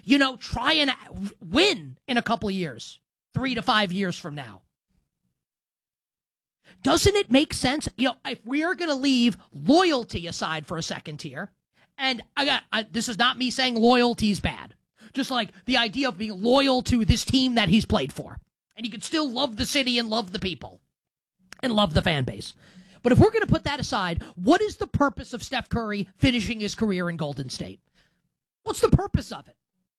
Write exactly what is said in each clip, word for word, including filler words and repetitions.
you know, try and win in a couple of years, three to five years from now. Doesn't it make sense? You know, if we are going to leave loyalty aside for a second here, and I got I, this is not me saying loyalty is bad, just like the idea of being loyal to this team that he's played for, and you can still love the city and love the people and love the fan base. But if we're going to put that aside, what is the purpose of Steph Curry finishing his career in Golden State? What's the purpose of it?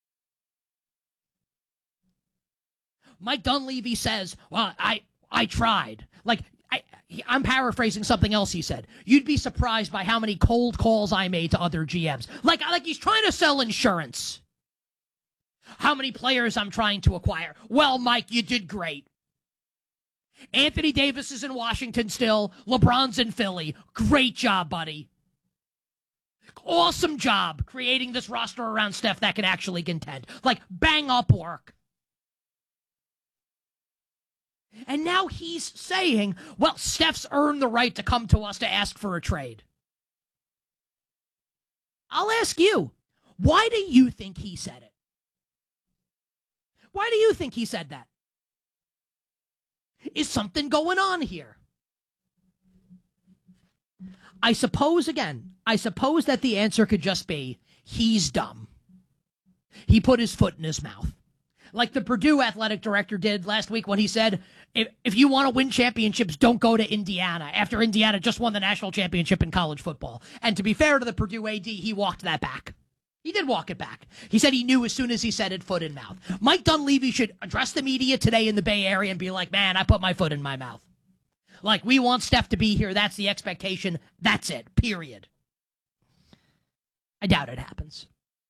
Mike Dunleavy says, well, I I tried. Like, I, I'm paraphrasing something else he said. You'd be surprised by how many cold calls I made to other G Ms. Like, like he's trying to sell insurance. How many players I'm trying to acquire? Well, Mike, you did great. Anthony Davis is in Washington still. LeBron's in Philly. Great job, buddy. Awesome job creating this roster around Steph that can actually contend. Like, bang up work. And now he's saying, well, Steph's earned the right to come to us to ask for a trade. I'll ask you, why do you think he said it? Why do you think he said that? Is something going on here? I suppose, again, I suppose that the answer could just be, he's dumb. He put his foot in his mouth. Like the Purdue athletic director did last week when he said, if, if you want to win championships, don't go to Indiana, after Indiana just won the national championship in college football. And to be fair to the Purdue A D, he walked that back. He did walk it back. He said he knew as soon as he said it, foot in mouth. Mike Dunleavy should address the media today in the Bay Area and be like, man, I put my foot in my mouth. Like, we want Steph to be here. That's the expectation. That's it. Period. I doubt it happens.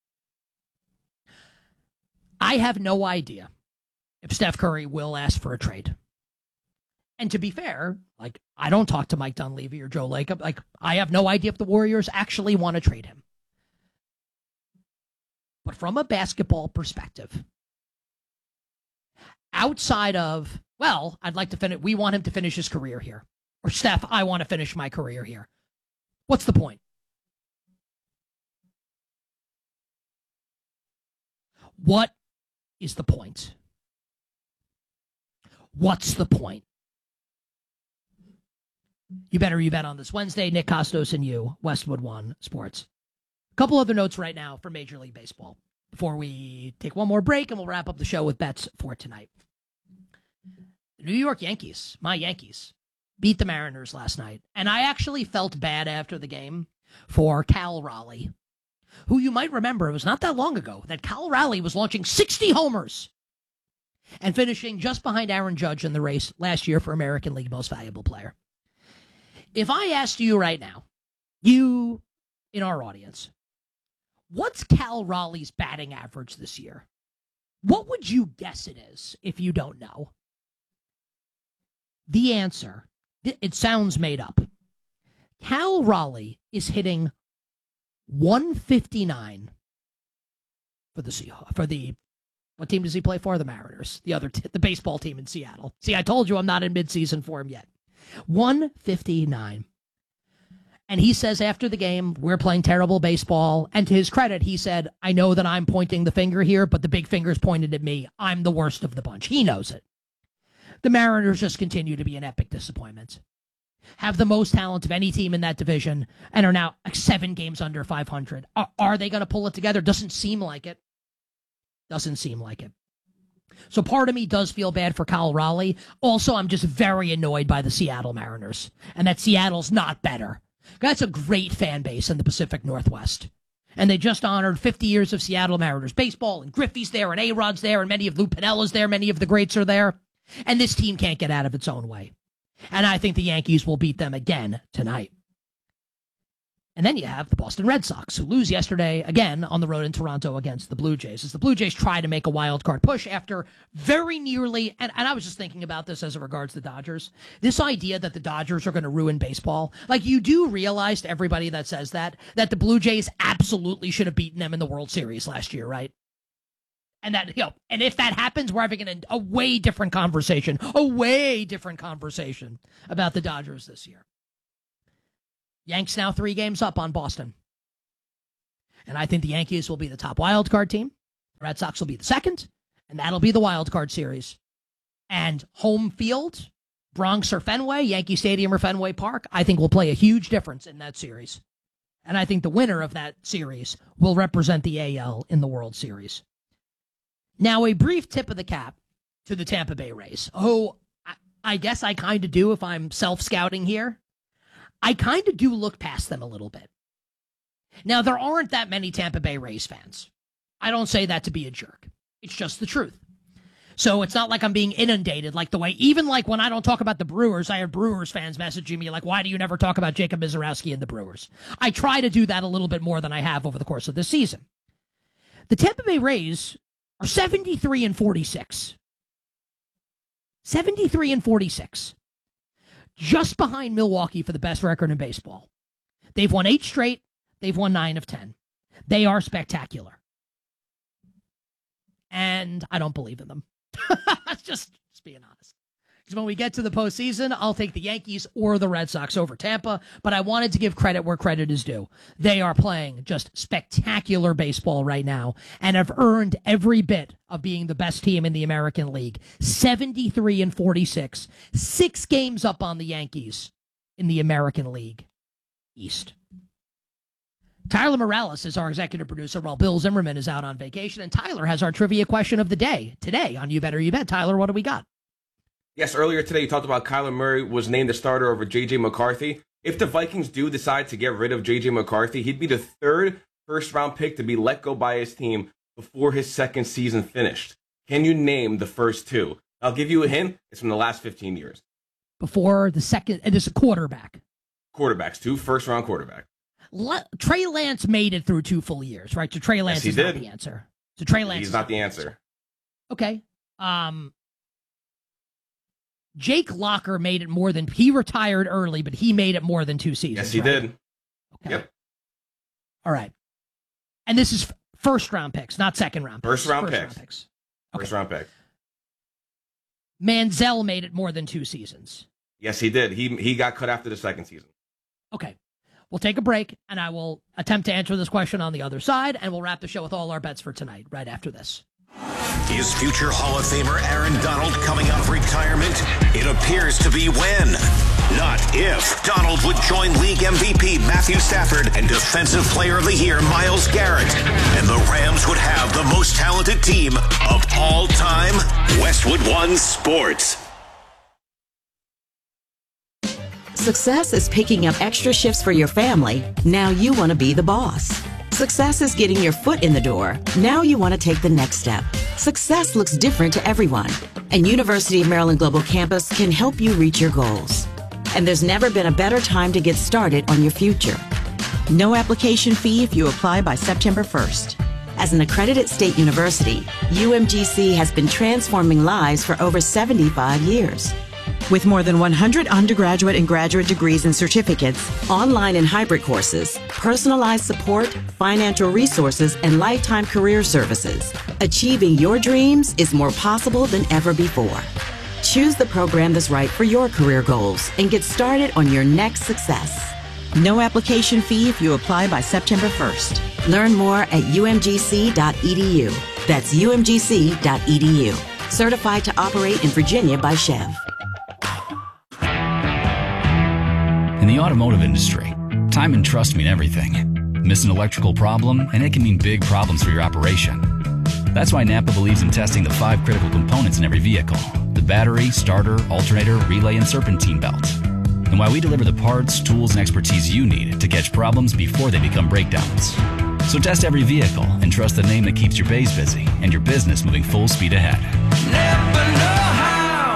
I have no idea if Steph Curry will ask for a trade. And to be fair, like, I don't talk to Mike Dunleavy or Joe Lacob. Like, I have no idea if the Warriors actually want to trade him. But from a basketball perspective, outside of, well, I'd like to finish, we want him to finish his career here. Or Steph, I want to finish my career here. What's the point? What is the point? What's the point? You better you bet on this Wednesday. Nick Costos and you, Westwood One Sports. A couple other notes right now for Major League Baseball before we take one more break and we'll wrap up the show with bets for tonight. The New York Yankees, my Yankees, beat the Mariners last night. And I actually felt bad after the game for Cal Raleigh, who you might remember, it was not that long ago that Cal Raleigh was launching sixty homers and finishing just behind Aaron Judge in the race last year for American League Most Valuable Player. If I asked you right now, you in our audience, what's Cal Raleigh's batting average this year? What would you guess it is if you don't know? The answer, it sounds made up. Cal Raleigh is hitting one fifty-nine for the Seahawks. For the, what team does he play for? The Mariners, the other, t- the baseball team in Seattle. See, I told you I'm not in midseason form yet. one fifty-nine. And he says after the game, we're playing terrible baseball. And to his credit, he said, I know that I'm pointing the finger here, but the big finger's pointed at me. I'm the worst of the bunch. He knows it. The Mariners just continue to be an epic disappointment. Have the most talent of any team in that division and are now like seven games under five hundred. Are, are they going to pull it together? Doesn't seem like it. Doesn't seem like it. So part of me does feel bad for Cal Raleigh. Also, I'm just very annoyed by the Seattle Mariners and that Seattle's not better. That's a great fan base in the Pacific Northwest. And they just honored fifty years of Seattle Mariners baseball, and Griffey's there, and A-Rod's there, and many of Lou Pinella's there, many of the greats are there. And this team can't get out of its own way. And I think the Yankees will beat them again tonight. And then you have the Boston Red Sox, who lose yesterday, again, on the road in Toronto against the Blue Jays, as the Blue Jays try to make a wild card push after very nearly, and, and I was just thinking about this as it regards the Dodgers, this idea that the Dodgers are going to ruin baseball. Like, you do realize, to everybody that says that, that the Blue Jays absolutely should have beaten them in the World Series last year, right? And that, you know, and if that happens, we're having an, a way different conversation, a way different conversation about the Dodgers this year. Yanks now three games up on Boston. And I think the Yankees will be the top wild card team. The Red Sox will be the second, and that'll be the wild card series. And home field, Bronx or Fenway, Yankee Stadium or Fenway Park, I think will play a huge difference in that series. And I think the winner of that series will represent the A L in the World Series. Now, a brief tip of the cap to the Tampa Bay Rays. Oh, I, I guess I kind of do if I'm self-scouting here. I kind of do look past them a little bit. Now, there aren't that many Tampa Bay Rays fans. I don't say that to be a jerk. It's just the truth. So it's not like I'm being inundated like the way, even like when I don't talk about the Brewers, I have Brewers fans messaging me like, why do you never talk about Jacob Mizorowski and the Brewers? I try to do that a little bit more than I have over the course of this season. The Tampa Bay Rays are seventy-three and forty-six. seventy-three and forty-six. Just behind Milwaukee for the best record in baseball. They've won eight straight. They've won nine of ten. They are spectacular. And I don't believe in them. just, just being honest. Because when we get to the postseason, I'll take the Yankees or the Red Sox over Tampa. But I wanted to give credit where credit is due. They are playing just spectacular baseball right now and have earned every bit of being the best team in the American League. seventy-three and forty-six. Six games up on the Yankees in the American League East. Tyler Morales is our executive producer while Bill Zimmerman is out on vacation. And Tyler has our trivia question of the day today on You Better You Bet. Tyler, what do we got? Yes, earlier today you talked about Kyler Murray was named the starter over J J McCarthy. If the Vikings do decide to get rid of J J McCarthy, he'd be the third first-round pick to be let go by his team before his second season finished. Can you name the first two? I'll give you a hint. It's from the last fifteen years. Before the second, it is a quarterback. Quarterbacks, two first-round quarterbacks. Le- Trey Lance made it through two full years, right? So Trey Lance yes, he is did. not the answer. So Trey Lance He's is not the answer. answer. Okay. Um, Jake Locker made it more than he retired early, but he made it more than two seasons. Yes, he right? did. Okay. Yep. All right. And this is first round picks, not second round picks. First round first picks. Round picks. Okay. First round pick. Manziel made it more than two seasons. Yes, he did. He he got cut after the second season. Okay. We'll take a break, and I will attempt to answer this question on the other side, and we'll wrap the show with all our bets for tonight, right after this. Is future Hall of Famer Aaron Donald coming out of retirement? It appears to be when, not if, Donald would join league M V P Matthew Stafford and Defensive Player of the Year Myles Garrett. And the Rams would have the most talented team of all time. Westwood One Sports. Success is picking up extra shifts for your family. Now you want to be the boss. Success is getting your foot in the door. Now you want to take the next step. Success looks different to everyone, and University of Maryland Global Campus can help you reach your goals. And there's never been a better time to get started on your future. No application fee if you apply by September first. As an accredited state university, U M G C has been transforming lives for over seventy-five years. With more than one hundred undergraduate and graduate degrees and certificates, online and hybrid courses, personalized support, financial resources, and lifetime career services, achieving your dreams is more possible than ever before. Choose the program that's right for your career goals and get started on your next success. No application fee if you apply by September first. Learn more at U M G C dot E D U. That's U M G C dot E D U. Certified to operate in Virginia by Chev. In the automotive industry, time and trust mean everything. Miss an electrical problem, and it can mean big problems for your operation. That's why Napa believes in testing the five critical components in every vehicle: the battery, starter, alternator, relay, and serpentine belt. And why we deliver the parts, tools, and expertise you need to catch problems before they become breakdowns. So test every vehicle and trust the name that keeps your bays busy and your business moving full speed ahead. Napa know-how.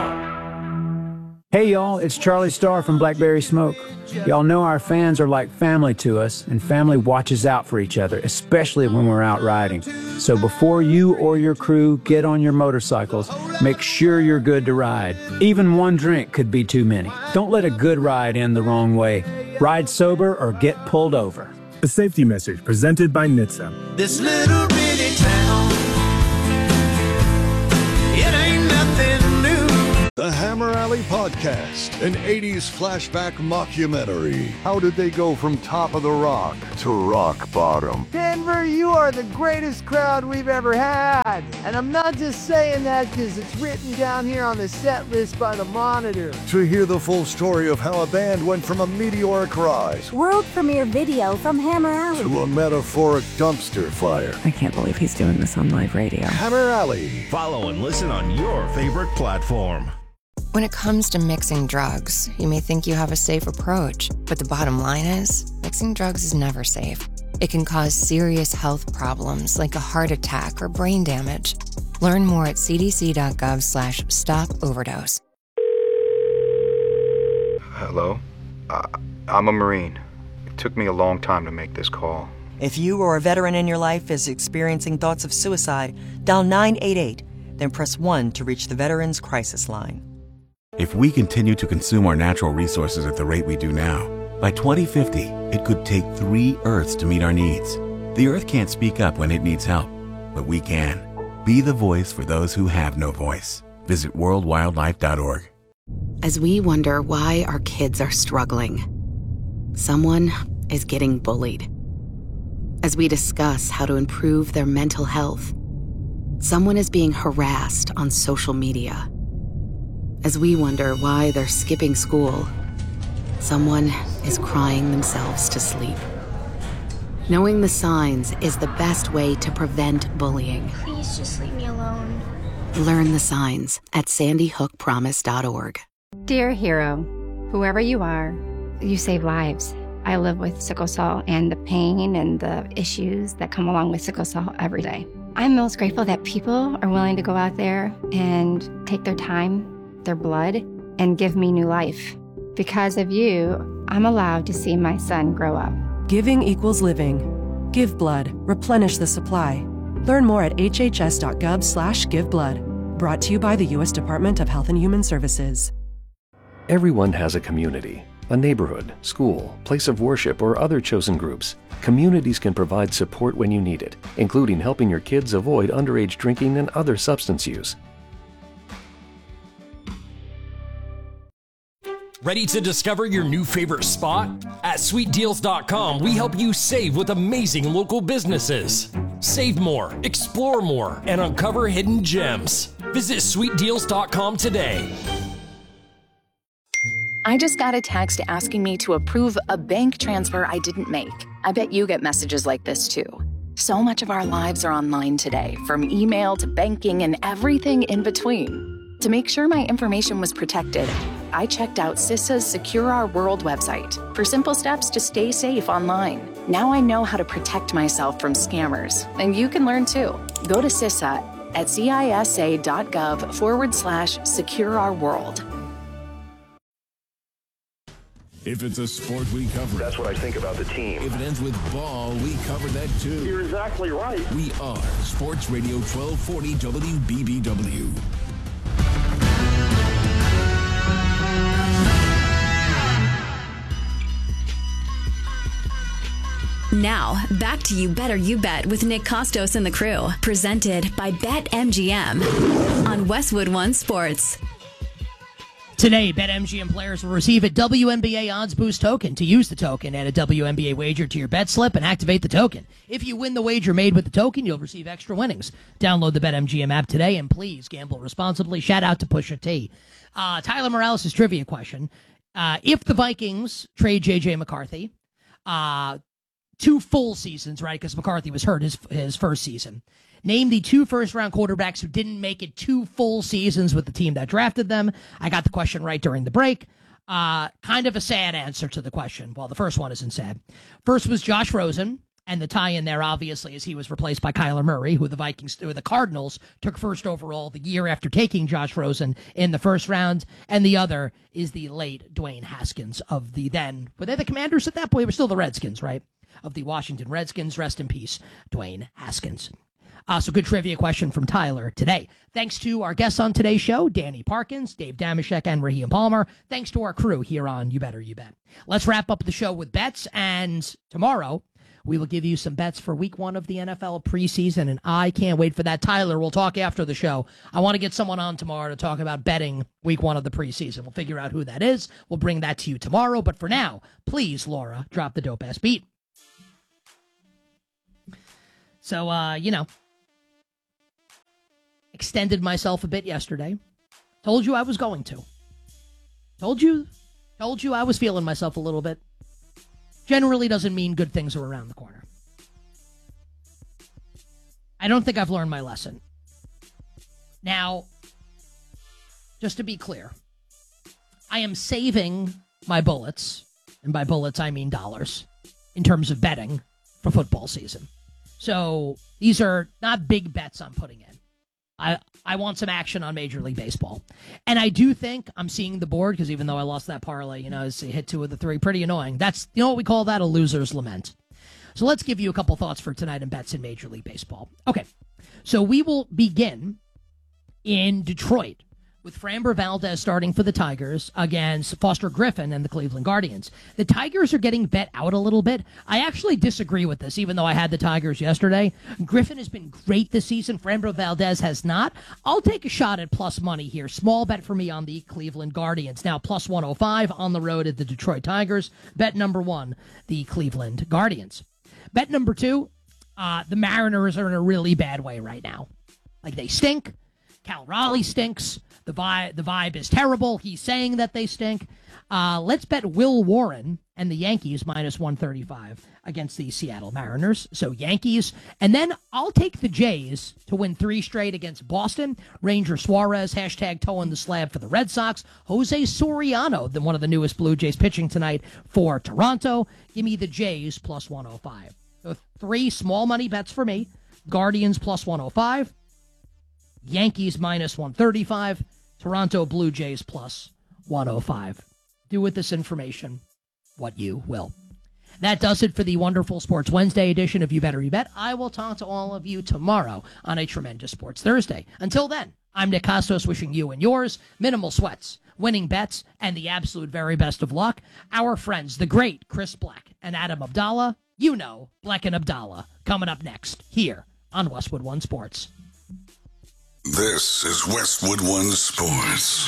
Hey y'all, it's Charlie Starr from Blackberry Smoke. Y'all know our fans are like family to us, and family watches out for each other, especially when we're out riding. So before you or your crew get on your motorcycles, make sure you're good to ride. Even one drink could be too many. Don't let a good ride end the wrong way. Ride sober or get pulled over. A safety message presented by N H T S A. This little bitty town, it ain't nothing new. The Hammer Alley Podcast, an eighties flashback mockumentary. How did they go from top of the rock to rock bottom? Denver, you are the greatest crowd we've ever had. And I'm not just saying that because it's written down here on the set list by the Monitor. To hear the full story of how a band went from a meteoric rise, world premiere video from Hammer Alley, to a metaphoric dumpster fire. I can't believe he's doing this on live radio. Hammer Alley. Follow and listen on your favorite platform. When it comes to mixing drugs, you may think you have a safe approach, but the bottom line is, mixing drugs is never safe. It can cause serious health problems like a heart attack or brain damage. Learn more at cdc.gov slash stop overdose. Hello? Uh, I'm a Marine. It took me a long time to make this call. If you or a veteran in your life is experiencing thoughts of suicide, dial nine eight eight, then press one to reach the Veterans Crisis Line. If we continue to consume our natural resources at the rate we do now, by twenty fifty, it could take three Earths to meet our needs. The Earth can't speak up when it needs help, but we can. Be the voice for those who have no voice. Visit world wildlife dot org. As we wonder why our kids are struggling, someone is getting bullied. As we discuss how to improve their mental health, someone is being harassed on social media. As we wonder why they're skipping school, someone is crying themselves to sleep. Knowing the signs is the best way to prevent bullying. Please just leave me alone. Learn the signs at sandy hook promise dot org. Dear hero, whoever you are, you save lives. I live with sickle cell and the pain and the issues that come along with sickle cell every day. I'm most grateful that people are willing to go out there and take their time, their blood, and give me new life. Because of you, I'm allowed to see my son grow up. Giving equals living. Give blood. Replenish the supply. Learn more at hhs.gov slash give blood. Brought to you by the U S Department of Health and Human Services. Everyone has a community, a neighborhood, school, place of worship, or other chosen groups. Communities can provide support when you need it, including helping your kids avoid underage drinking and other substance use. Ready to discover your new favorite spot? At sweet deals dot com, we help you save with amazing local businesses. Save more, explore more, and uncover hidden gems. Visit sweet deals dot com today. I just got a text asking me to approve a bank transfer I didn't make. I bet you get messages like this too. So much of our lives are online today, from email to banking and everything in between. To make sure my information was protected, I checked out CISA's Secure Our World website for simple steps to stay safe online. Now I know how to protect myself from scammers, and you can learn too. Go to CISA at cisa.gov forward slash secure our world. If it's a sport, we cover it. That's what I think about the team. If it ends with ball, we cover that too. You're exactly right. We are Sports Radio twelve forty W B B W. Now, back to You Better You Bet with Nick Costos and the crew. Presented by BetMGM on Westwood One Sports. Today, BetMGM players will receive a W N B A Odds Boost token. To use the token, add a W N B A wager to your bet slip and activate the token. If you win the wager made with the token, you'll receive extra winnings. Download the BetMGM app today, and please gamble responsibly. Shout out to Pusha T. Uh, Tyler Morales' trivia question. Uh, if the Vikings trade J J McCarthy, uh, two full seasons, right, because McCarthy was hurt his, his first season, name the two first-round quarterbacks who didn't make it two full seasons with the team that drafted them. I got the question right during the break. Uh, kind of a sad answer to the question. Well, the first one isn't sad. First was Josh Rosen, and the tie-in there, obviously, is he was replaced by Kyler Murray, who the Vikings, who the Cardinals took first overall the year after taking Josh Rosen in the first round. And the other is the late Dwayne Haskins of the then, were they the Commanders at that point? They were still the Redskins, right? Of the Washington Redskins. Rest in peace, Dwayne Haskins. Uh, so good trivia question from Tyler today. Thanks to our guests on today's show, Danny Parkins, Dave Damashek, and Raheem Palmer. Thanks to our crew here on You Better You Bet. Let's wrap up the show with bets, and tomorrow We will give you some bets for week one of the N F L preseason, and I can't wait for that. Tyler, we'll talk after the show. I want to get someone on tomorrow to talk about betting week one of the preseason. We'll figure out who that is. We'll bring that to you tomorrow. But for now, please, Laura, drop the dope-ass beat. So, uh, you know, extended myself a bit yesterday. Told you I was going to. Told you, told you I was feeling myself a little bit. Generally doesn't mean good things are around the corner. I don't think I've learned my lesson. Now, just to be clear, I am saving my bullets, and by bullets I mean dollars, in terms of betting for football season. So these are not big bets I'm putting in. I, I want some action on Major League Baseball. And I do think I'm seeing the board, because even though I lost that parlay, you know, it's hit two of the three, pretty annoying. That's, you know what we call that? A loser's lament. So let's give you a couple thoughts for tonight in bets in Major League Baseball. Okay, so we will begin in Detroit with Framber Valdez starting for the Tigers against Foster Griffin and the Cleveland Guardians. The Tigers are getting bet out a little bit. I actually disagree with this, even though I had the Tigers yesterday. Griffin has been great this season. Framber Valdez has not. I'll take a shot at plus money here. Small bet for me on the Cleveland Guardians. Now, plus one oh five on the road at the Detroit Tigers. Bet number one, the Cleveland Guardians. Bet number two, uh, the Mariners are in a really bad way right now. Like, they stink. Cal Raleigh stinks. The vibe, the vibe is terrible. He's saying that they stink. Uh, let's bet Will Warren and the Yankees minus one thirty-five against the Seattle Mariners. So Yankees. And then I'll take the Jays to win three straight against Boston. Ranger Suarez, hashtag toeing the slab for the Red Sox. Jose Soriano, the, one of the newest Blue Jays pitching tonight for Toronto. Give me the Jays plus one oh five. So three small money bets for me. Guardians plus one oh five. Yankees minus one thirty-five. Toronto Blue Jays plus one oh five. Do with this information what you will. That does it for the wonderful Sports Wednesday edition of You Better You Bet. I will talk to all of you tomorrow on a tremendous Sports Thursday. Until then, I'm Nick Kostos wishing you and yours minimal sweats, winning bets, and the absolute very best of luck. Our friends, the great Chris Black and Adam Abdallah, you know, Black and Abdallah, coming up next here on Westwood One Sports. This is Westwood One Sports.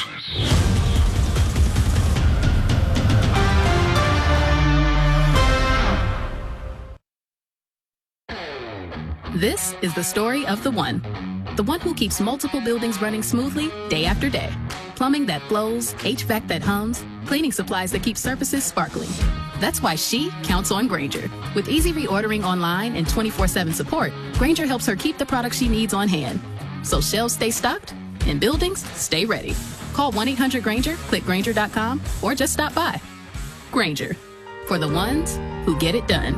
This is the story of the one. The one who keeps multiple buildings running smoothly day after day. Plumbing that flows, H V A C that hums, cleaning supplies that keep surfaces sparkling. That's why she counts on Grainger. With easy reordering online and twenty-four seven support, Grainger helps her keep the products she needs on hand. So shelves stay stocked and buildings stay ready. Call one eight hundred Grainger, click Grainger dot com, or just stop by. Grainger, for the ones who get it done.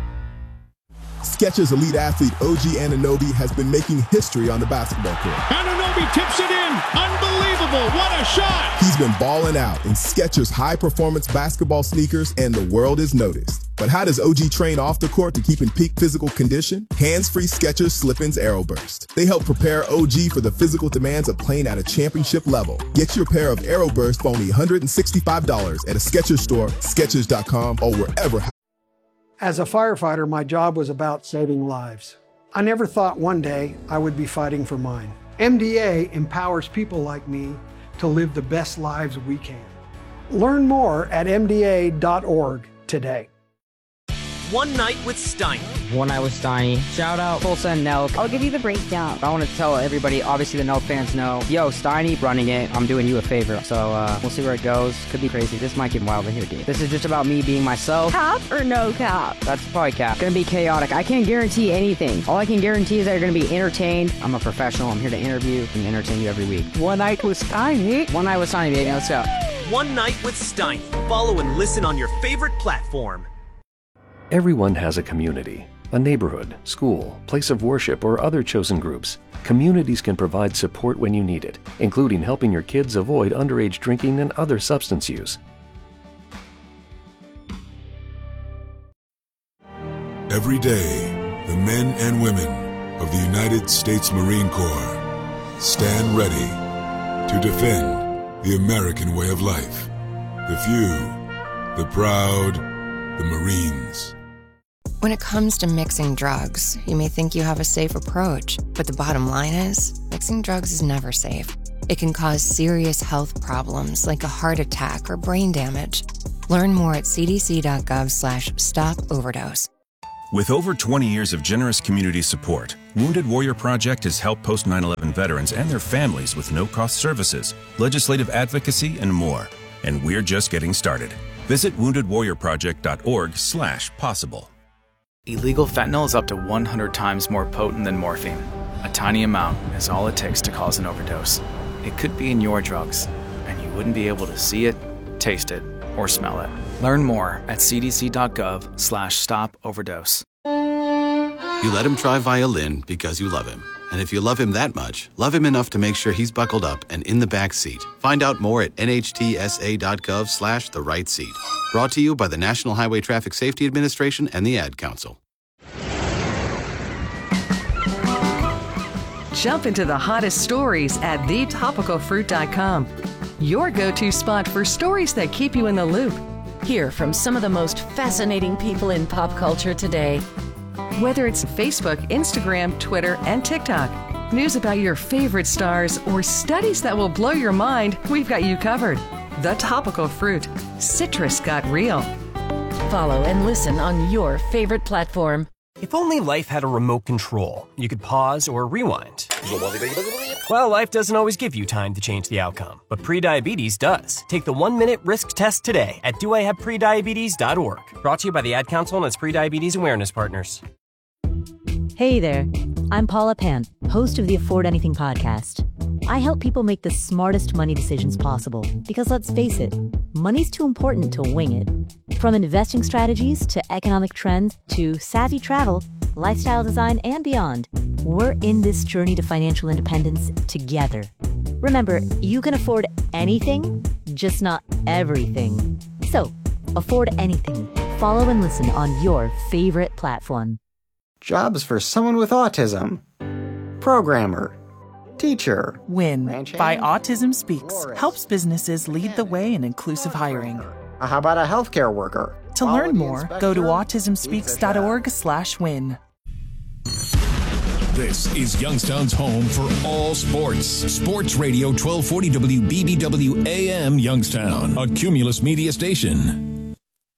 Skechers elite athlete O G Anunoby has been making history on the basketball court. Anunoby tips it in. Unbelievable. What a shot. He's been balling out in Skechers high-performance basketball sneakers, and the world is noticed. But how does O G train off the court to keep in peak physical condition? Hands-free Skechers Slip-ins Aeroburst. They help prepare O G for the physical demands of playing at a championship level. Get your pair of Aeroburst for only one hundred sixty-five dollars at a Skechers store, Skechers dot com, or wherever. As a firefighter, my job was about saving lives. I never thought one day I would be fighting for mine. M D A empowers people like me to live the best lives we can. Learn more at M D A dot org today. One Night with Steiny. One Night with Steiny. Shout out Tulsa and Nelk. I'll give you the breakdown. I want to tell everybody, obviously the Nelk fans know, yo, Steiny running it. I'm doing you a favor. So uh, we'll see where it goes. Could be crazy. This might get wild in here, dude. This is just about me being myself. Cap or no cap? That's probably cap. Gonna be chaotic. I can't guarantee anything. All I can guarantee is that you're gonna be entertained. I'm a professional. I'm here to interview and entertain you every week. One Night with Steiny. One Night with Steiny, baby. Let's go. One Night with Steiny. Follow and listen on your favorite platform. Everyone has a community, a neighborhood, school, place of worship, or other chosen groups. Communities can provide support when you need it, including helping your kids avoid underage drinking and other substance use. Every day, the men and women of the United States Marine Corps stand ready to defend the American way of life. The few, the proud, the Marines. When it comes to mixing drugs, you may think you have a safe approach, but the bottom line is, mixing drugs is never safe. It can cause serious health problems like a heart attack or brain damage. Learn more at cdc.gov slash stop overdose. With over twenty years of generous community support, Wounded Warrior Project has helped post nine eleven veterans and their families with no-cost services, legislative advocacy, and more. And we're just getting started. Visit wounded warrior project dot org slash possible. Illegal fentanyl is up to one hundred times more potent than morphine. A tiny amount is all it takes to cause an overdose. It could be in your drugs, and you wouldn't be able to see it, taste it, or smell it. Learn more at cdc.gov slash stop overdose. You let him try violin because you love him. And if you love him that much, love him enough to make sure he's buckled up and in the back seat. Find out more at nhtsa.gov slash the right seat. Brought to you by the National Highway Traffic Safety Administration and the Ad Council. Jump into the hottest stories at the topical fruit dot com. Your go-to spot for stories that keep you in the loop. Hear from some of the most fascinating people in pop culture today. Whether it's Facebook, Instagram, Twitter, and TikTok, news about your favorite stars, or studies that will blow your mind, we've got you covered. The Topical Fruit. Citrus got real. Follow and listen on your favorite platform. If only life had a remote control, you could pause or rewind. Well, life doesn't always give you time to change the outcome, but prediabetes does. Take the one-minute risk test today at do I have prediabetes dot org. Brought to you by the Ad Council and its prediabetes awareness partners. Hey there, I'm Paula Pant, host of the Afford Anything podcast. I help people make the smartest money decisions possible because, let's face it, money's too important to wing it. From investing strategies to economic trends to savvy travel, lifestyle design, and beyond, we're in this journey to financial independence together. Remember, you can afford anything, just not everything. So, afford anything. Follow and listen on your favorite platform. Jobs for someone with autism. Programmer. Teacher. WIN by Autism Speaks helps businesses lead the way in inclusive hiring. How about a healthcare worker? To learn more, go to autism speaks dot org slash win. This is Youngstown's home for all sports. Sports Radio twelve forty W B B W A M Youngstown, a Cumulus media station.